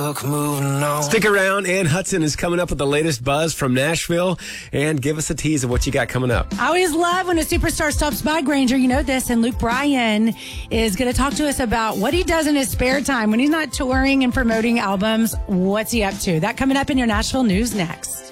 Stick around. Ann Hudson is coming up with the latest buzz from Nashville. And give us a tease of what you got coming up. I always love when a superstar stops by, Granger. You know this. And Luke Bryan is going to talk to us about what he does in his spare time when he's not touring and promoting albums. What's he up to? That coming up in your Nashville news next.